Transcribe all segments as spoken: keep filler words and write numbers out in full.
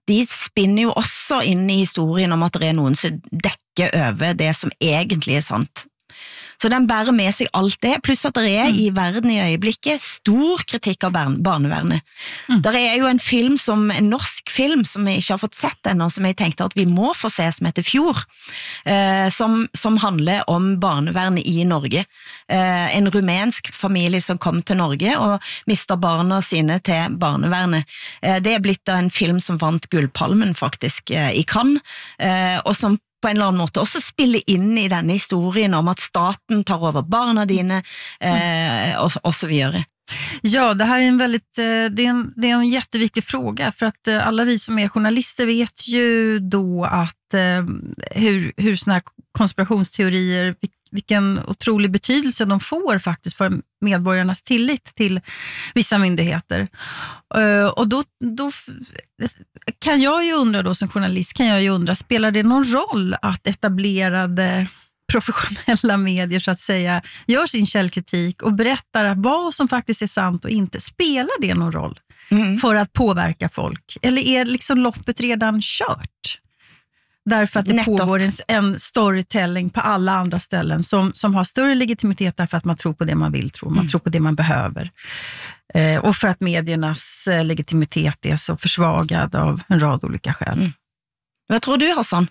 de spinner jo også inn i historien om at det er noen som dekker over det som egentlig er sant. Så den bærer med seg alt det, pluss at det er i verden i øyeblikket stor kritikk av barnevernet. Mm. Der er jo en film som, en norsk film som vi ikke har fått sett ennå, som jeg tenkte at vi må få se, som heter Fjord, eh, som, som handler om barnevernet i Norge. Eh, en rumensk familie som kom til Norge og mistet barna sine til barnevernet. Eh, det er blitt en film som vant Gullpalmen faktisk eh, i Cannes, eh, og som på en eller annen måte også spille inn i denne historien om att staten tar over barna dine eh, och, och så vidare. Ja, det här är en väldigt det är en, det är en jätteviktig fråga för att alla vi som är journalister vet ju då att hur, hur såna här konspirationsteorier, vilken otrolig betydelse de får faktiskt för medborgarnas tillit till vissa myndigheter. Och då, då kan jag ju undra då som journalist, kan jag ju undra, spelar det någon roll att etablerade professionella medier så att säga gör sin källkritik och berättar vad som faktiskt är sant och inte? Spelar det någon roll mm. för att påverka folk? Eller är liksom loppet redan kört? Därför att det Nettopp. pågår en, en storytelling på alla andra ställen som, som har större legitimitet därför att man tror på det man vill tro, man mm. tror på det man behöver. Eh, och för att mediernas eh, legitimitet är så försvagad av en rad olika skäl. Mm. Vad tror du, Hassan?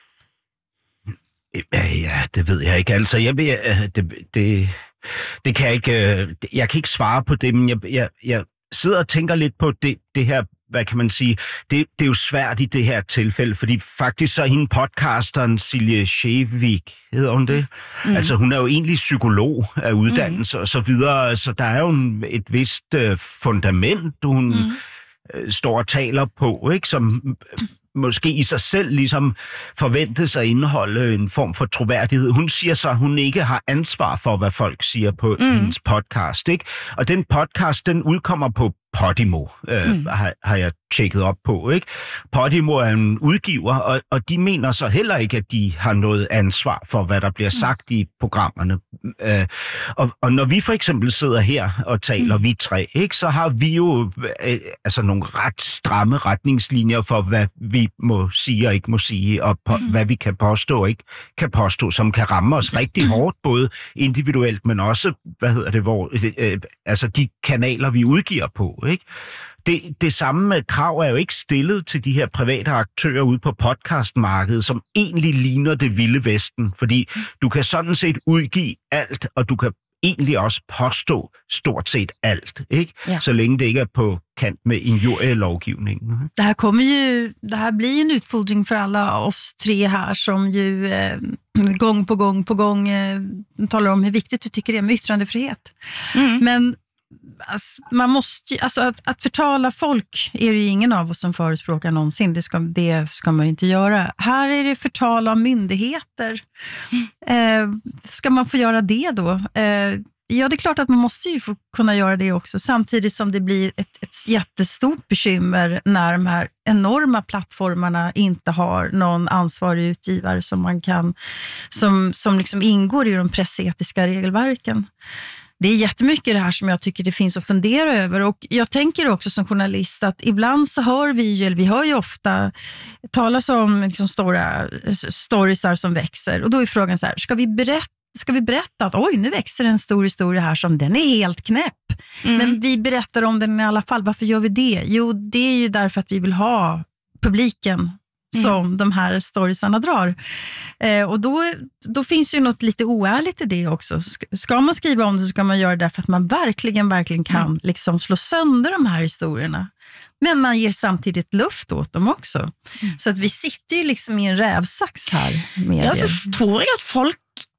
Ja, det ved jeg ikke. Altså, jeg, det, det, det kan jeg ikke, jeg kan ikke svare på det, men jeg, jeg, jeg sidder og tænker lidt på det, det her, hvad kan man sige, det, det er jo svært i det her tilfælde, fordi faktisk så er hende podcasteren Silje Skjevik, hedder hun det? Mm. Altså hun er jo egentlig psykolog af uddannelse mm. og så videre, så der er jo en, et vist uh, fundament, hun mm. uh, står og taler på, ikke? Som måske i sig selv ligesom forventes at indeholde en form for troværdighed. Hun siger så, at hun ikke har ansvar for, hvad folk siger på mm. hendes podcast, ikke? Og den podcast, den udkommer på Podimo, øh, mm. har, har jeg tjekket op på, ikke? Podimo er en udgiver, og, og de mener så heller ikke, at de har noget ansvar for, hvad der bliver sagt mm. i programmerne. Øh, og, og når vi for eksempel sidder her og taler, mm. vi tre, ikke, så har vi jo øh, altså nogle ret stramme retningslinjer for, hvad vi må sige og ikke må sige, og på, mm. hvad vi kan påstå og ikke kan påstå, som kan ramme os rigtig hårdt, både individuelt, men også, hvad hedder det, hvor, øh, altså de kanaler, vi udgiver på. Ikke? Det, det samme krav er jo ikke stillet til de her private aktører ude på podcastmarkedet, som egentlig ligner det vilde vesten, fordi du kan sådan set udgive alt, og du kan egentlig også påstå stort set alt, ikke? Ja. Så länge det ikke er på kant med injurielovgivningen. Det här kommer ju, det här blir en utfordring för alla oss tre här som ju eh, gång på gång på gång eh, talar om hur viktigt vi tycker det är med yttrandefrihet. Mm. Men alltså, man måste, alltså att, att förtala folk är det ju ingen av oss som förespråkar någonsin. Det ska, det ska man ju inte göra. Här är det förtal av myndigheter. Mm. Eh, ska man få göra det då? Eh, ja, det är klart att man måste ju få kunna göra det också. Samtidigt som det blir ett, ett jättestort bekymmer när de här enorma plattformarna inte har någon ansvarig utgivare som man kan, som, som liksom ingår i de pressetiska regelverken. Det är jättemycket det här som jag tycker det finns att fundera över, och jag tänker också som journalist att ibland så hör vi ju, eller vi hör ju ofta talas om liksom stora storiesar som växer, och då är frågan så här, ska vi berätta Ska vi berätta att oj, nu växer en stor historia här som den är helt knäpp. Mm. Men vi berättar om den i alla fall. Varför gör vi det? Jo, det är ju därför att vi vill ha publiken som mm. de här storiesarna drar. Eh, och då, då finns ju något lite oärligt i det också. Ska, ska man skriva om det så ska man göra det därför att man verkligen, verkligen kan mm. liksom slå sönder de här historierna. Men man ger samtidigt luft åt dem också. Mm. Så att vi sitter ju liksom i en rävsax här. Med ja, så tror jag att folk,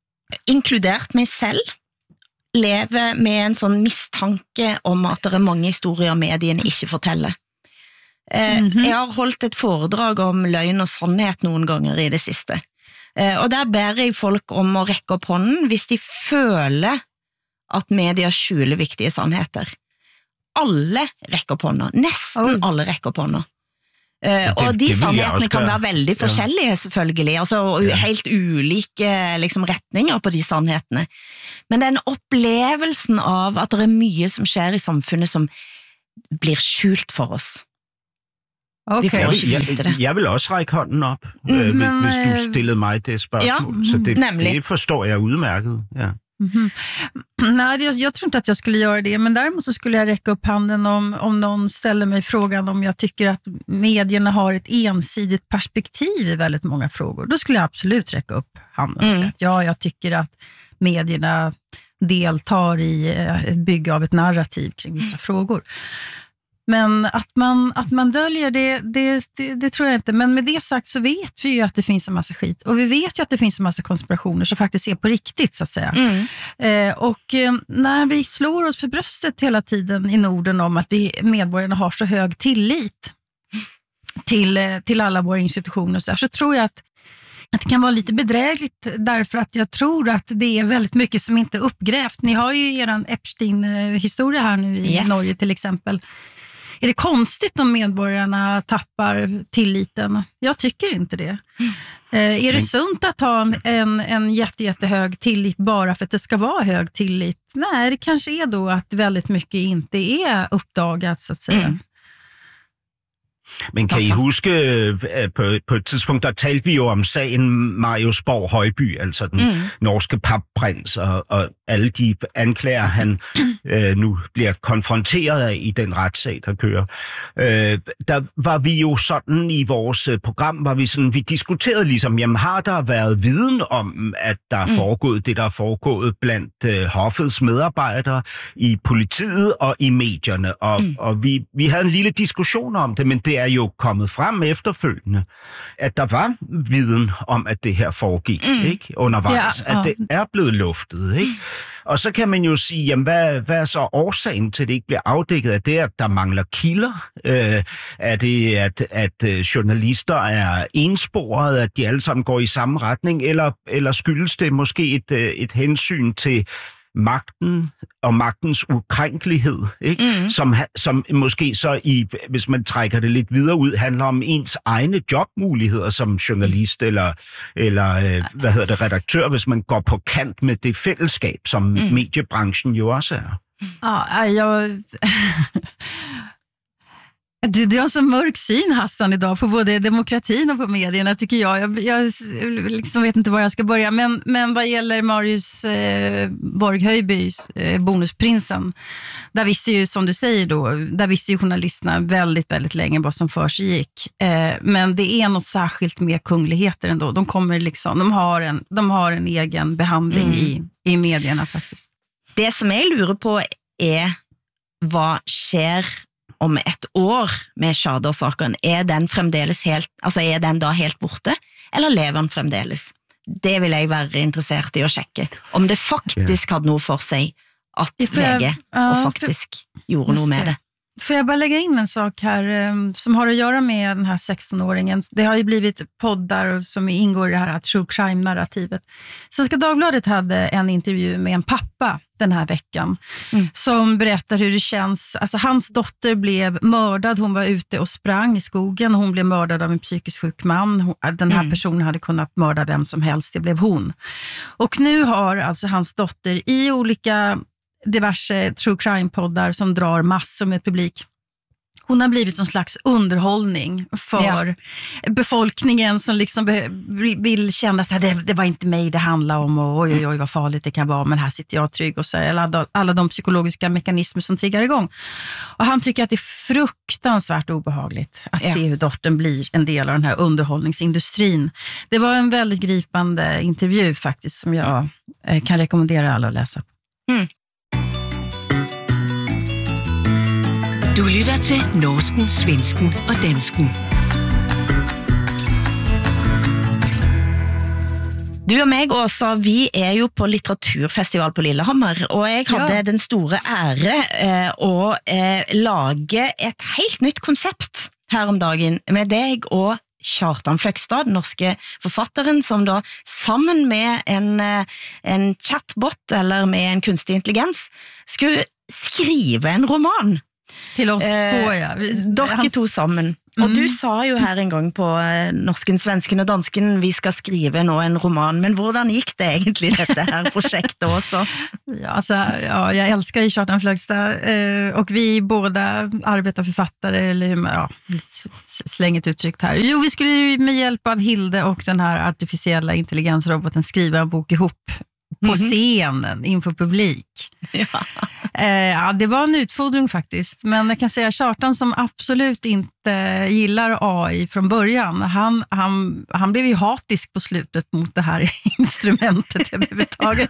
inkludert mig selv, lever med en sånn mistanke om at det er mange historier mediene ikke forteller. Eh, mm-hmm. Jeg har holdt et foredrag om løgn og sannhet noen ganger i det siste. Eh, og der ber jeg folk om å rekke opp hånden hvis de føler at media skjuler viktige sannheter. Alle rekker opp hånden. Nesten oh. alle rekker opp hånden. Uh, og de sannhetene kan være veldig forskjellige selvfølgelig, altså ja. helt ulike liksom, retninger på de sannhetene. Men den opplevelsen av at det er mye som skjer i samfunnet som blir skjult for oss. Okay. Vi får ikke Jeg, vite det. jeg, jeg vil også række hånden op, Mm, øh, men, hvis du øh, stillede mig det spørgsmål. Ja, så det, nemlig. det forstår jeg udmærket. Ja. Mm-hmm. Nej, jag, jag tror inte att jag skulle göra det, men däremot så skulle jag räcka upp handen om, om någon ställer mig frågan om jag tycker att medierna har ett ensidigt perspektiv i väldigt många frågor. Då skulle jag absolut räcka upp handen och Mm. säga att ja, jag tycker att medierna deltar i ett bygge av ett narrativ kring vissa frågor. Men att man, att man döljer det, det, det, det tror jag inte. Men med det sagt så vet vi ju att det finns en massa skit. Och vi vet ju att det finns en massa konspirationer som faktiskt är på riktigt, så att säga. Mm. Eh, och eh, när vi slår oss för bröstet hela tiden i Norden om att vi medborgarna har så hög tillit till, eh, till alla våra institutioner så, här, så tror jag att att det kan vara lite bedrägligt därför att jag tror att det är väldigt mycket som inte är uppgrävt. Ni har ju eran Epstein-historia här nu i Yes. Norge till exempel. Är det konstigt om medborgarna tappar tilliten? Jag tycker inte det. Mm. Eh, är det sunt att ha en, en, en jätte, jättehög tillit bara för att det ska vara hög tillit? Nej, det kanske är då att väldigt mycket inte är uppdagat, så att säga. Mm. Men kan I huske, at på, på et tidspunkt, der talte vi jo om sagen Marius Borg Højby, altså den mm. norske papprins, og, og alle de anklager, han øh, nu bliver konfronteret af i den retssag, der kører. Øh, der var vi jo sådan i vores program, var vi sådan, vi diskuterede ligesom, jamen har der været viden om, at der er foregået mm. det, der er foregået blandt øh, hoffets medarbejdere i politiet og i medierne, og, mm. og vi, vi havde en lille diskussion om det, men det er jo kommet frem efterfølgende, at der var viden om, at det her foregik, mm. ikke? Undervejs, ja, og... at det er blevet luftet, ikke? Og så kan man jo sige, jamen hvad, hvad er så årsagen til, at det ikke bliver afdækket? Er det, at der mangler kilder? Øh, er det, at, at journalister er ensporet, at de alle sammen går i samme retning? Eller, eller skyldes det måske et, et hensyn til magten og magtens ukrænkelighed, ikke? Mm. Som, som måske så, i, hvis man trækker det lidt videre ud, handler om ens egne jobmuligheder som journalist eller, eller øh, hvad hedder det, redaktør, hvis man går på kant med det fællesskab, som mm. mediebranchen jo også er. Ja, jag... Du, du har så mörk syn, Hassan, idag på både demokratin och på medierna, tycker jag. Jag, jag liksom vet inte var jag ska börja. Men, men vad gäller Marius eh, Borg Højby, eh, bonusprinsen, där visste ju, som du säger då, där visste ju journalisterna väldigt, väldigt länge vad som för sig gick. Eh, men det är något särskilt med kungligheter ändå. De kommer liksom, de har en, de har en egen behandling mm. i, i medierna faktiskt. Det som jeg lurer på er, hva skjer om ett år med Tjader-saken? Er den fremdeles helt, altså er den da helt borte, eller lever den fremdeles? Det vil jeg være interessert i å sjekke. Om det faktisk hadde noe for seg at V G og faktisk gjorde noe med det. Får jag bara lägga in en sak här um, som har att göra med den här sexton-åringen. Det har ju blivit poddar som ingår i det här true crime-narrativet. Svenska Dagbladet hade en intervju med en pappa den här veckan mm. som berättar hur det känns. Alltså hans dotter blev mördad. Hon var ute och sprang i skogen. Hon blev mördad av en psykiskt sjuk man. Den här mm. personen hade kunnat mörda vem som helst. Det blev hon. Och nu har alltså hans dotter i olika diverse true crime-poddar som drar massor med publik. Hon har blivit en slags underhållning för ja. befolkningen som liksom vill känna så här, det, det var inte mig det handlar om och oj, oj, oj vad farligt det kan vara, men här sitter jag trygg och så här, alla, alla de psykologiska mekanismer som triggar igång. Och han tycker att det är fruktansvärt obehagligt att ja. se hur dottern blir en del av den här underhållningsindustrin. Det var en väldigt gripande intervju faktiskt som jag eh, kan rekommendera alla att läsa. Mm. Du lytter til norsken, svensken og dansken. Du og meg, Åsa, vi er jo på litteraturfestival på Lillehammer, og jeg hadde ja. den store ære eh, å eh, lage et helt nytt konsept her om dagen med deg og Kjartan Fløgstad, den norske forfatteren, som da sammen med en, en chatbot eller med en kunstig intelligens skulle skrive en roman. Till oss eh, två, ja. Vi, dere hans, to sammen. Og du sa jo her en gang på Norsken, Svensken og Dansken, vi skal skrive nå en roman, men hvordan gick det egentlig dette her projektet också? Ja, alltså, ja, jag älskar ju Kjartan Flögstad eh, och vi båda arbetar författare, eller ja, släng ett uttryck här. Jo, vi skulle ju med hjälp av Hilde och den här artificiella intelligensroboten skriva en bok ihop på scenen inför publik. Ja. Eh, ja, det var en utfordring faktiskt. Men jag kan säga Kjartan som absolut inte gillar A I från början. Han, han, han blev ju hatisk på slutet mot det här instrumentet överhuvudtaget.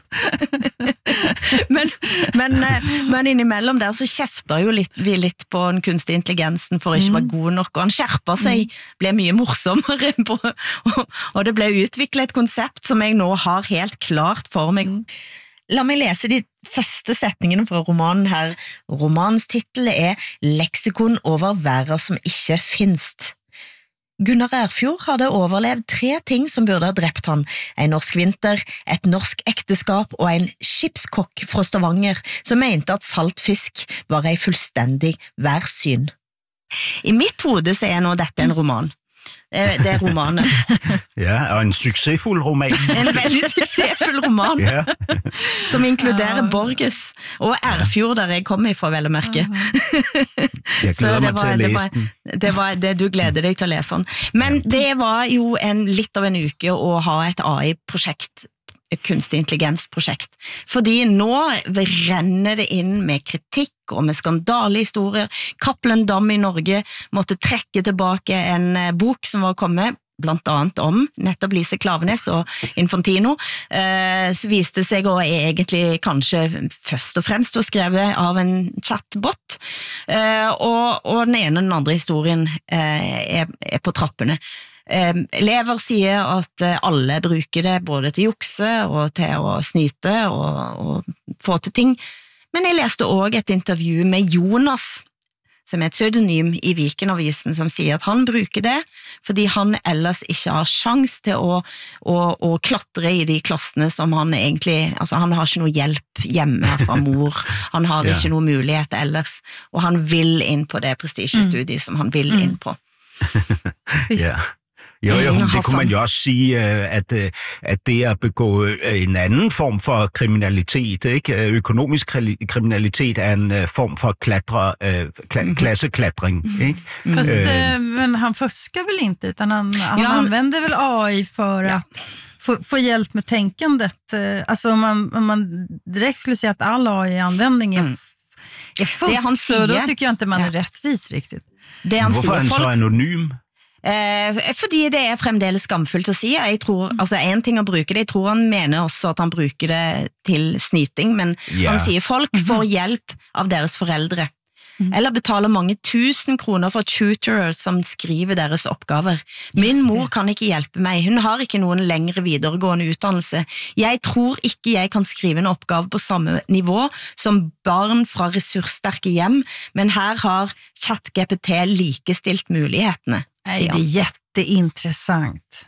men, men, men innimellom der så kjefter jo litt, vi litt på den kunstige intelligensen for ikke å være god nok, og han skjerper seg, ble mye morsommere på, og, og det ble utviklet et konsept som jeg nå har helt klart for meg. La meg lese de første setningene fra romanen her. Romanens titel er Leksikon over verden som ikke finst. Gunnar Erfjord hadde overlevd tre ting som burde ha drept han. En norsk vinter, et norsk ekteskap og en skipskokk fra Stavanger som mente at saltfisk var ei fullstendig værsyn. I mitt hode så er nå dette en roman. Det er romanen. Ja, og en succesfull roman. En veldig succesfull roman, ja. Som inkluderer Borges og Erfjord, der jeg kommer ifra, vel å merke. Jeg gleder meg til å lese den. Det var det du gleder deg til å lese den. Men det var jo en, litt av en uke å ha et A I-prosjekt, kunstig intelligensprojekt. Fordi nå renner det inn med kritikk og med skandalehistorier. Cappelen Damm i Norge måtte trekke tilbake en bok som var kommet, blant annet om nettopp Lise Klaveness og Infantino, eh, så viste seg å egentlig kanskje først og fremst var skrevet av en chatbot, eh, og, og den ene og den andre historien eh, er, er på trappene. Elever sier at alle bruker det både til jukse og til å snyte og, og få til ting. Men jeg leste også et intervju med Jonas, som er et pseudonym i Vikenavisen, som sier at han bruker det fordi han ellers ikke har sjans til å, å, å klatre i de klassene som han egentlig, altså han har ikke noe hjelp hjemme fra mor, han har ja. ikke noe mulighet ellers, og han vil inn på det prestisjestudiet mm. som han vil inn på. Ja. Jo, jo, det kunne man jo også sige, at, at det at begå en anden form for kriminalitet, ikke? Økonomisk kriminalitet er en form for klatre, kla, klasseklatring. Ikke? Fast, äh, men han fuskar väl inte, utan han, han ja, använder väl A I för ja. att få, få hjälp med tänkandet. Alltså om man, om man direkt skulle säga att all A I-användning är, mm. är fusk, så då tycker jag inte man ja. är rättvis riktigt. Det han Hvorfor er han så anonym? Eh, fordi det er fremdeles skamfullt å si. Jeg tror, altså en ting å bruke det, jeg tror han mener også at han bruker det til snyting, men yeah. han sier folk får hjelp av deres foreldre. Mm. Eller betaler mange tusen kroner for tutorers som skriver deres oppgaver. Min mor kan ikke hjelpe meg, hun har ikke noen lengre videregående utdannelse. Jeg tror ikke jeg kan skrive en oppgave på samme nivå som barn fra ressurssterke hjem, men her har ChatGPT likestilt mulighetene. Nej, det är jätteintressant.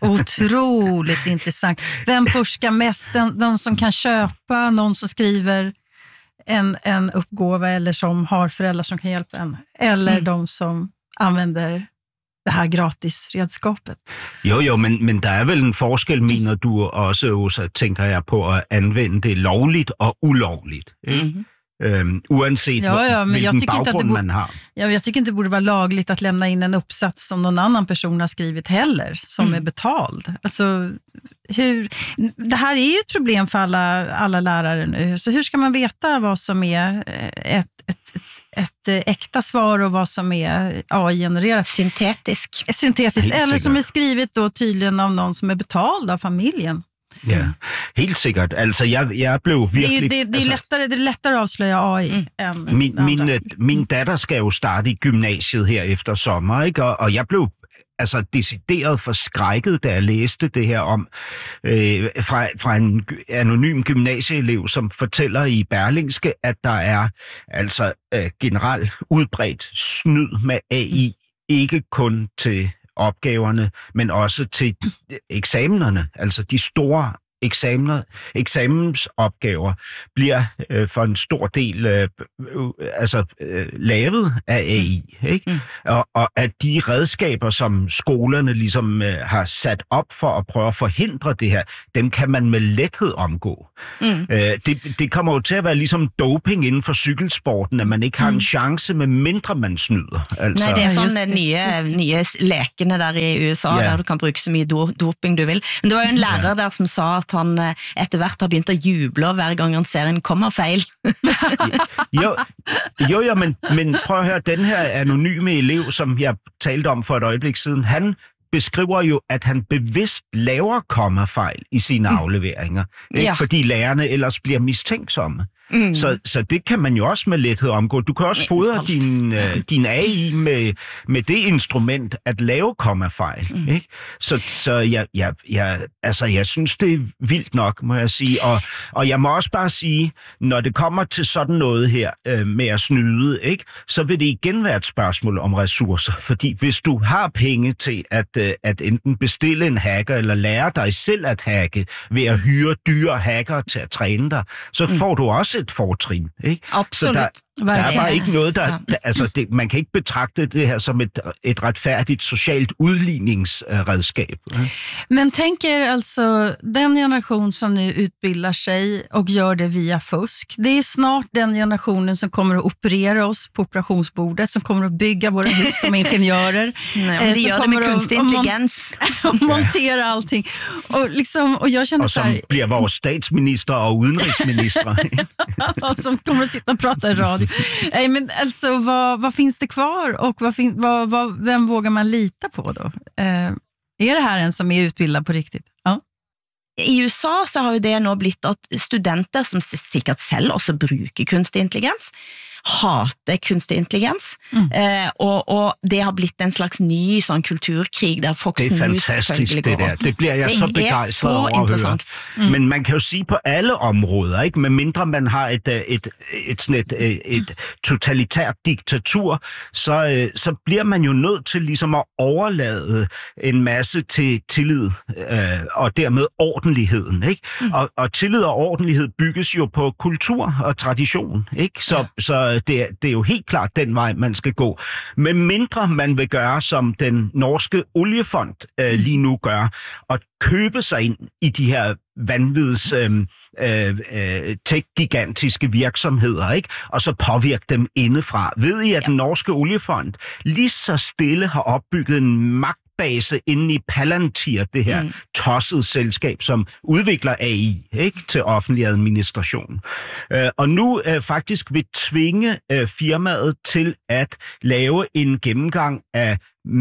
Otroligt intressant. Vem forskar mest? Den, någon som kan köpa, någon som skriver en, en uppgåva eller som har föräldrar som kan hjälpa en. Eller mm. de som använder det här gratisredskapet. Jo, jo, men, men der er vel en forskel, mener du også, Åsa, tænker jeg på at anvende det lovligt og ulovligt. Mm-hmm. Um, uansett ja, ja, men vilken bakgrund man har. Ja, jag tycker inte det borde vara lagligt att lämna in en uppsats som någon annan person har skrivit heller, som mm. är betald. Alltså, hur, det här är ju ett problem för alla, alla lärare nu. Så hur ska man veta vad som är ett, ett, ett, ett äkta svar och vad som är A I-genererat? Syntetisk. Syntetiskt, eller som är skrivet då tydligen av någon som är betald av familjen. Ja, helt sikkert. Altså, jeg, jeg blev virkelig... Det, det, det, er, lettere, det er lettere at afsløre A I mm. end min, min, min datter skal jo starte i gymnasiet her efter sommer, ikke? Og, og jeg blev altså decideret forskrækket, da jeg læste det her om øh, fra, fra en anonym gymnasieelev, som fortæller i Berlingske, at der er altså øh, generelt udbredt snyd med A I, ikke kun til opgaverne, men også til eksamenerne, altså de store eksamener, eksamensopgaver bliver øh, for en stor del øh, øh, altså, øh, lavet af A I. Ikke? Mm. Og, og at de redskaber, som skolerne ligesom øh, har sat op for at prøve at forhindre det her, dem kan man med lethed omgå. Mm. Øh, det, det kommer jo til at være ligesom doping inden for cykelsporten, at man ikke har mm. en chance, med mindre man snyder. Altså, Nej, det er sådan det, den nye, nye lekene der i U S A, yeah. der du kan bruke så mye do, doping du vil. Men det var jo en lærer yeah. der som sa at han etter hvert har begynt at juble hver gang han ser en kommerfejl. jo, jo, jo, men, men prøv at høre, den her anonyme elev, som jeg talte om for et øjeblik siden, han beskriver jo, at han bevidst laver kommafejl i sine mm. afleveringer, ikke? Ja. Fordi lærerne ellers bliver mistænksomme. Mm. Så, så det kan man jo også med lethed omgå. Du kan også fodre din, uh, din A I med, med det instrument at lave kommafejl. Mm. Ikke? Så, så jeg, jeg, jeg, altså, jeg synes, det er vildt nok, må jeg sige. Og, og jeg må også bare sige, når det kommer til sådan noget her uh, med at snyde, ikke, så vil det igen være et spørgsmål om ressourcer. Fordi hvis du har penge til at, uh, at enten bestille en hacker eller lære dig selv at hacke ved at hyre dyre hacker til at træne dig, så mm. får du også et fortrin, ikke? Absolut. Så der, der er bare ikke noget, der... der altså, det, man kan ikke betragte det her som et, et retfærdigt socialt udligningsredskab. Men tänker alltså, den generation som nu utbildar sig och gör det via fusk, det är snart den generationen som kommer att operera oss på operationsbordet, som kommer att bygga våra hus som ingenjörer. Nej, men det gör det med kunstig intelligens. Och montera allting. Och, liksom, och jag känner och som så här, blir vores statsminister och udenrigsminister. och som kommer att sitta och prata i radio. Nej, men alltså, vad, vad finns det kvar och vad fin, vad, vad, vem vågar man lita på då? Eh, är det här en som är utbildad på riktigt? Ja. I U S A så har jo det nå blitt at studenter som sikkert selv også bruker kunstig intelligens, hater kunstig intelligens, mm. eh, og, og det har blitt en slags ny sånn kulturkrig der Fox News selvfølgelig går. Det er fantastisk, det der. Det bliver jeg det så begejstret over at høre. Mm. Men man kan jo sige på alle områder, ikke? Med mindre man har et, et, et, et, sådan et, et totalitært diktatur, så, så bliver man jo nødt til ligesom at overlade en masse til tillid, øh, og dermed ordentligheden, ikke? Mm. Og, og tillid og ordentlighed bygges jo på kultur og tradition, ikke? Så, ja. så det, er, det er jo helt klart den vej, man skal gå. Men mindre man vil gøre, som den norske oliefond øh, lige nu gør, og købe sig ind i de her vanvids øh, øh, tech-gigantiske virksomheder, ikke? Og så påvirke dem indefra. Ved I, at den norske oliefond lige så stille har opbygget en magt base inde i Palantir, det her mm. tossede selskab, som udvikler A I, ikke, til offentlig administration. Uh, og nu uh, faktisk vil tvinge uh, firmaet til at lave en gennemgang af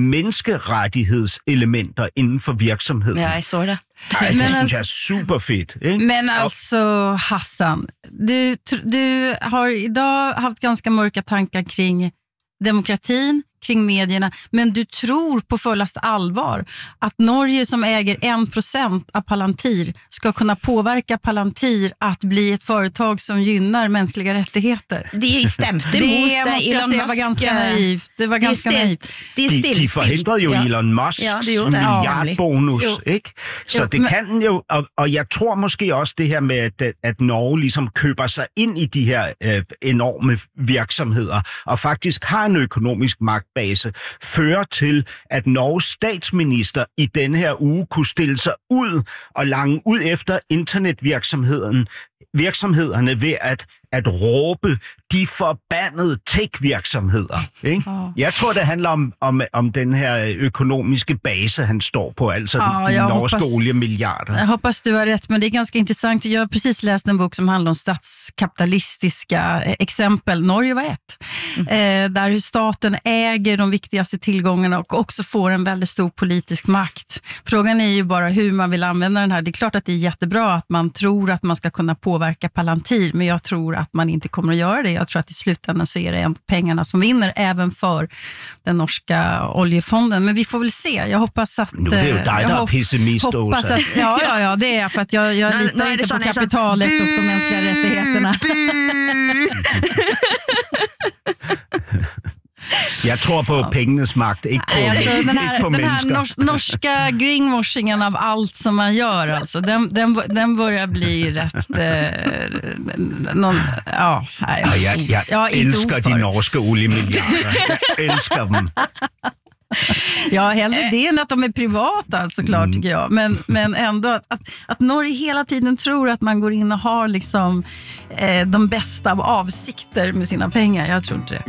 menneskerettighedselementer inden for virksomheden. Ja, jeg så det. Ej, det men synes altså, jeg er super fedt. Ikke? Men alltså, Hassan, du, du har idag haft ganska mörka tankar kring demokratin, kring medierna, men du tror på fullast allvar att Norge som äger en procent av Palantir ska kunna påverka Palantir att bli ett företag som gynnar mänskliga rättigheter. De stämte mot det måste jag säga var ganska naivt. Det var de ganska stil, naivt. De, de, de forhindrede jo ja. Elon Musks ja, milliardbonus, ja. Ikke? Så jo, det men, kan jo, og, og jeg tror måske også det her med, at, at Norge ligesom køber sig ind i de her øh, enorme virksomheder, og faktisk har en økonomisk magt base, fører til, at Norges statsminister i denne her uge kunne stille sig ud og lange ud efter internetvirksomheden virksomhederne ved at, at råbe de forbandede tech-virksomheder. Ikke? Oh. Jeg tror, det handler om, om, om den her økonomiske base, han står på, altså oh, de norske hoppas, oliemiljarder. Jag hoppas du har rätt, men det är ganska intressant. Jag har precis läst en bok som handlar om statskapitalistiska exempel. Norge var ett. Mm. Eh, där hur staten äger de viktigaste tillgångarna och också får en väldigt stor politisk makt. Frågan är ju bara hur man vill använda den här. Det är klart att det är jättebra att man tror att man ska kunna påverka Palantir, men jag tror att man inte kommer att göra det. Jag tror att i slutändan så är det pengarna som vinner även för den norska oljefonden. Men vi får väl se. Jag hoppas att... Nu är det ju dig, där är pessimist hoppas att, ja, ja, ja, det är för att jag, jag nej, litar nej, inte på kapitalet och de mänskliga rättigheterna. Jeg tror på pengenes makt, ikke på, Nej, alltså, den här, ikke på den här mennesker. nors norska greenwashingen av allt som man gör, alltså, den, den, den börjar bli rätt... Eh, någon, ja, nej, Ja, jeg, jeg, jag jeg elsker de norske oliemilliarder. Jeg elsker dem. Ja, hellre det än att de är privata såklart mm. tycker jag. Men, men ändå att, att, att Norge hela tiden tror att man går in och har liksom, eh, de bästa av avsikter med sina pengar. Jag tror inte det.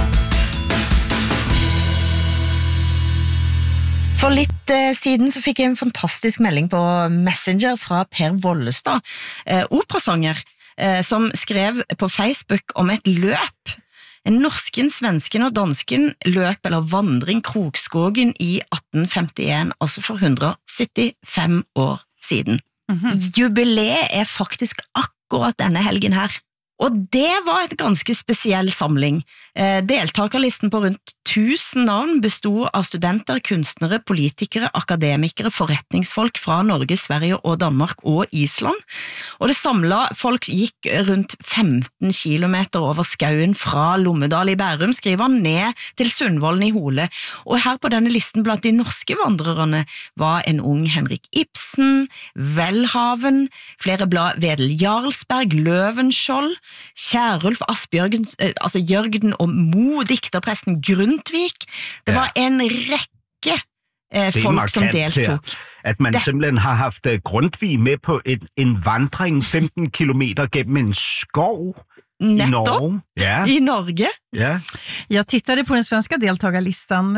For litt eh, siden så fikk jeg en fantastisk melding på Messenger fra Per Vollestad, eh, operasanger, eh, som skrev på Facebook om et løp. En norsken, svensken og dansken løp eller vandring Krokskogen i atten femtien, altså for hundre syttifem år siden. Mm-hmm. Jubileet er faktisk akkurat denne helgen her. Og det var et ganske spesiell samling. Eh, deltakerlisten på rundt tusen navn bestod av studenter, kunstnere, politikere, akademikere, forretningsfolk fra Norge, Sverige og Danmark og Island. Og det samlet folk gikk rundt femten kilometer over skauen fra Lommedal i Bærum, skriver han, ned til Sundvolden i Hole. Og her på denne listen blant de norske vandrerne var en ung Henrik Ibsen, Welhaven, flere blad Vedel Jarlsberg, Løvenskiold, Kjærulf Asbjørgen, altså Jørgen og Mo, dikterpresten Grundtvig. Det var en rekke eh, folk som deltog. At man det... simpelthen har haft Grundtvig med på et, en vandring femten kilometer gennem en skov Nettopp, i Norge. Ja. I Norge. Ja. Jag tittade på den svenska deltagarlistan.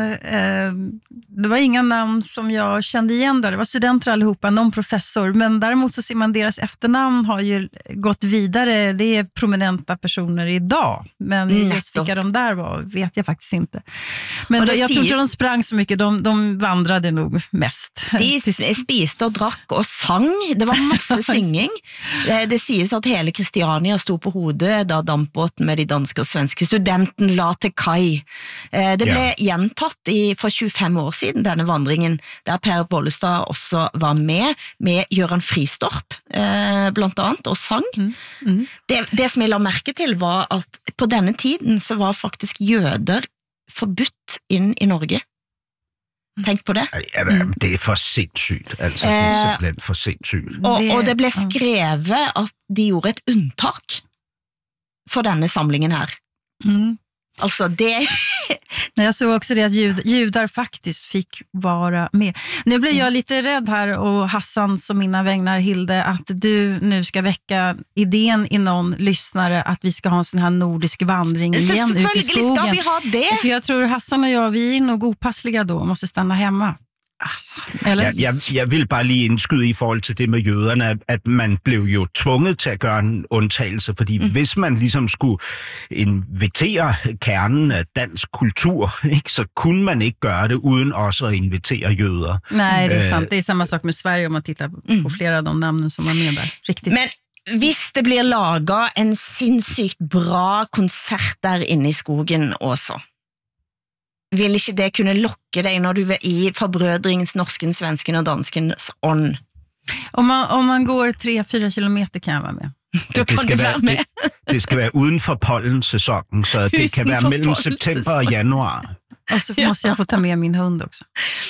Det var inga namn som jag kände igen där. Det var studenter allihopa, någon professor. Men däremot så ser man deras efternamn har ju gått vidare. Det är prominenta personer idag. Men mm, just vilka de där var vet jag faktiskt inte. Men då, jag tror inte de sprang så mycket. De, de vandrade nog mest. De spiste og drakk og sang. Det var masse synging. Det, det sies at hele Kristiania stod på hodet da dampbåten med de danske og svenske studenten la til kai. Det ble ja. gjentatt i, for tjuefem år siden, denne vandringen, der Per Vollestad også var med, med Göran Fristorp, blant annet, og sang. Mm. Mm. Det, det som jeg la merke til var at på denne tiden så var faktisk jøder forbudt inn i Norge. Tenk på det. Ja, det er for sindssygt. Altså, det er simpelthen for sindssygt. Og, og det ble skrevet at de gjorde et unntak for denne samlingen här. Mm. Alltså det... Jag såg också det att jud, judar faktiskt fick vara med. Nu blir jag lite rädd här och Hassan som mina vägnar Hilde att du nu ska väcka idén i någon lyssnare att vi ska ha en sån här nordisk vandring igen ut i skogen. Ska vi ha det? För jag tror Hassan och jag, vi är nog opassliga då och måste stanna hemma. Jeg, jeg, jeg vil bare lige indskyde i forhold til det med jøderne, at, at man blev jo tvunget til at gøre en undtagelse, fordi mm. hvis man ligesom skulle invitere kernen af dansk kultur, ikke, så kunne man ikke gøre det uden også at invitere jøder. Nej, det er sant. Det er samme sak med Sverige, om man tittar på mm. flere av de namnen som var med der. Riktigt. Men hvis det blir laget en sindssygt bra koncert der inne i skogen også, vil ikke det kunne lokke deg når du er i forbrødringens norsken, svensken og danskens ånd? Om man, om man går tre fyra kilometer kan jeg være med. Du kan det, skal være med. det, det skal være uden for pollensæsonen, så det kan være mellem september og januar. Og så måste jeg få ta med min hund også.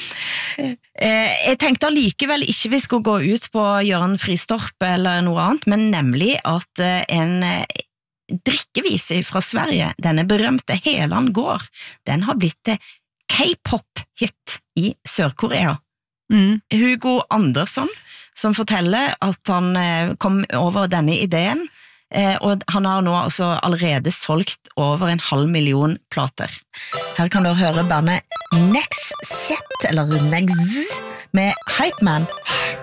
Eh, jeg tenkte allikevel ikke vi skulle gå ut på Göran Fristorp eller noe annet, men nemlig at eh, en drikkevise fra Sverige, denne berømte Helan gård, den har blitt til K-pop-hit i Sør-Korea. Mm. Hugo Andersson, som forteller at han eh, kom over denne ideen, eh, og han har nå altså allerede solgt over en halv million plater. Her kan du høre bandet Next Set, eller Next, med Hype Man.